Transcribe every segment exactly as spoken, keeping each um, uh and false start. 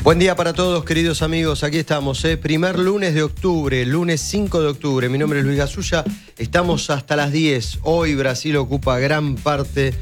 Buen día para todos, queridos amigos. Aquí estamos, ¿eh? Primer lunes de octubre, lunes cinco de octubre. Mi nombre es Luis Gasulla. Estamos hasta las diez. Hoy Brasil ocupa gran parte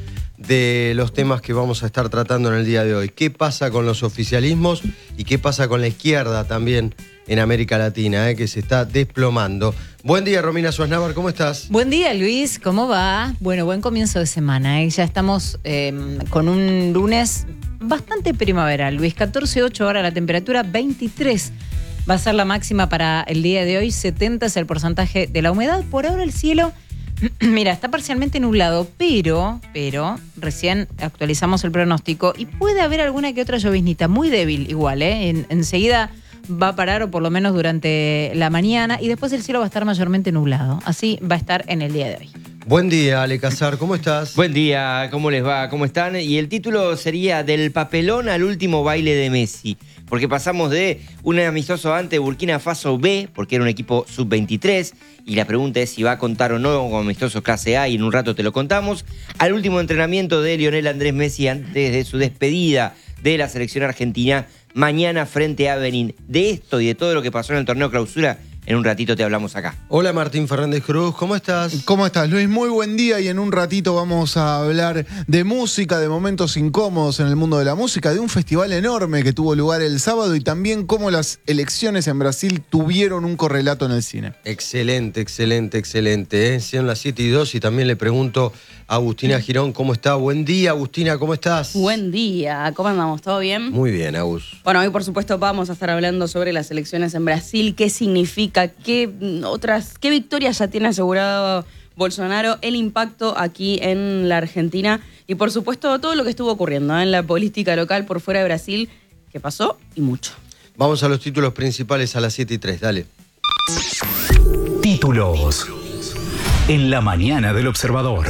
de los temas que vamos a estar tratando en el día de hoy. ¿Qué pasa con los oficialismos y qué pasa con la izquierda también en América Latina, eh, que se está desplomando? Buen día, Romina Suaznavar, ¿cómo estás? Buen día, Luis, ¿cómo va? Bueno, buen comienzo de semana, ¿eh? Ya estamos eh, con un lunes bastante primaveral, Luis. catorce ocho ahora la temperatura, veintitrés va a ser la máxima para el día de hoy, setenta es el porcentaje de la humedad. Por ahora el cielo, mira, está parcialmente nublado, pero, pero, recién actualizamos el pronóstico y puede haber alguna que otra lloviznita, muy débil igual, ¿eh? En, enseguida va a parar, o por lo menos durante la mañana, y después el cielo va a estar mayormente nublado. Así va a estar en el día de hoy. Buen día, Ale Casar, ¿cómo estás? Buen día, ¿cómo les va? ¿Cómo están? Y el título sería Del papelón al último baile de Messi, porque pasamos de un amistoso ante Burkina Faso B, porque era un equipo sub veintitrés, y la pregunta es si va a contar o no con amistoso clase A, y en un rato te lo contamos, al último entrenamiento de Lionel Andrés Messi antes de su despedida de la selección argentina mañana frente a Benín. De esto y de todo lo que pasó en el torneo clausura, en un ratito te hablamos acá. Hola, Martín Fernández Cruz, ¿cómo estás? ¿Cómo estás, Luis? Muy buen día, y en un ratito vamos a hablar de música, de momentos incómodos en el mundo de la música, de un festival enorme que tuvo lugar el sábado y también cómo las elecciones en Brasil tuvieron un correlato en el cine. Excelente, excelente, excelente. ¿eh? Son las siete y dos y también le pregunto a Agustina Girón cómo está. Buen día, Agustina, ¿cómo estás? Buen día, ¿cómo andamos? ¿Todo bien? Muy bien, Agus. Bueno, hoy por supuesto vamos a estar hablando sobre las elecciones en Brasil, qué significa, qué otras, qué victorias ya tiene asegurado Bolsonaro, el impacto aquí en la Argentina y por supuesto todo lo que estuvo ocurriendo ¿eh? en la política local por fuera de Brasil, que pasó y mucho. Vamos a los títulos principales a las siete y tres, dale. Títulos en la mañana del Observador.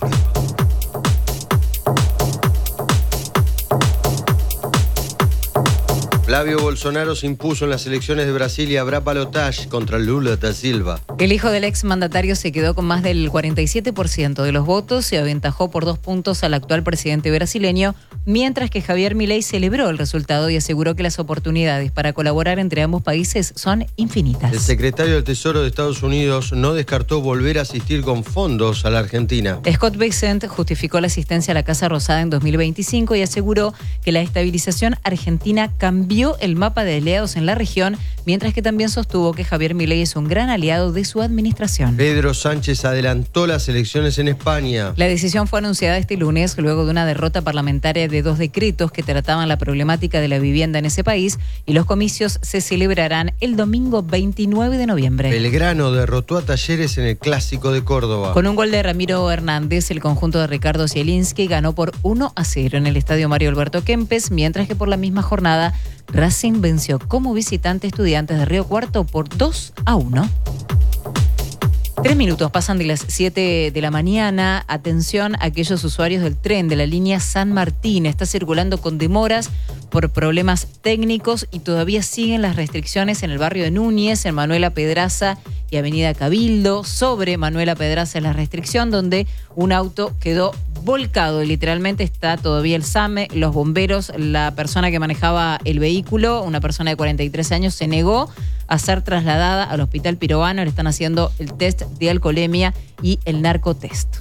Flavio Bolsonaro se impuso en las elecciones de Brasil y habrá balotaje contra Lula da Silva. El hijo del exmandatario se quedó con más del cuarenta y siete por ciento de los votos y aventajó por dos puntos al actual presidente brasileño, mientras que Javier Milei celebró el resultado y aseguró que las oportunidades para colaborar entre ambos países son infinitas. El secretario del Tesoro de Estados Unidos no descartó volver a asistir con fondos a la Argentina. Scott Bessent justificó la asistencia a la Casa Rosada en dos mil veinticinco y aseguró que la estabilización argentina cambió el mapa de aliados en la región, mientras que también sostuvo que Javier Milei es un gran aliado de su administración. Pedro Sánchez adelantó las elecciones en España. La decisión fue anunciada este lunes luego de una derrota parlamentaria de dos decretos que trataban la problemática de la vivienda en ese país, y los comicios se celebrarán el domingo veintinueve de noviembre. Belgrano derrotó a Talleres en el Clásico de Córdoba. Con un gol de Ramiro Hernández, el conjunto de Ricardo Zielinski ganó por uno a cero en el estadio Mario Alberto Kempes, mientras que por la misma jornada Racing venció como visitante Estudiantes de Río Cuarto por dos a uno. Tres minutos pasan de las siete de la mañana. Atención a aquellos usuarios del tren de la línea San Martín. Está circulando con demoras por problemas técnicos y todavía siguen las restricciones en el barrio de Núñez, en Manuela Pedraza y Avenida Cabildo. Sobre Manuela Pedraza es la restricción, donde un auto quedó volcado. Literalmente está todavía el SAME, los bomberos, la persona que manejaba el vehículo, una persona de cuarenta y tres años, se negó a ser trasladada al Hospital Pirovano. Le están haciendo el test de alcoholemia y el narcotest.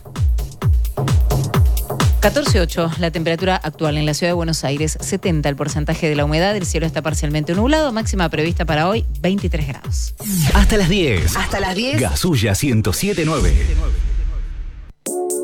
catorce ocho, la temperatura actual en la ciudad de Buenos Aires, setenta el porcentaje de la humedad, el cielo está parcialmente nublado, máxima prevista para hoy, veintitrés grados. Hasta las diez. Hasta las diez. Gasulla ciento siete punto nueve.